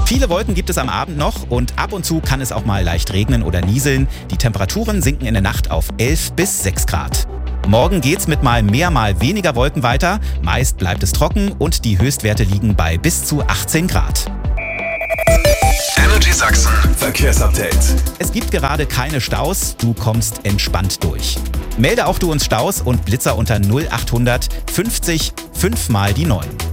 Viele Wolken gibt es am Abend noch und ab und zu kann es auch mal leicht regnen oder nieseln. Die Temperaturen sinken in der Nacht auf 11 bis 6 Grad. Morgen geht's mit mal mehr, mal weniger Wolken weiter. Meist bleibt es trocken und die Höchstwerte liegen bei bis zu 18 Grad. Energy Sachsen Verkehrsupdate. Es gibt gerade keine Staus, du kommst entspannt durch. Melde auch du uns Staus und Blitzer unter 0800 50 5 mal die 9.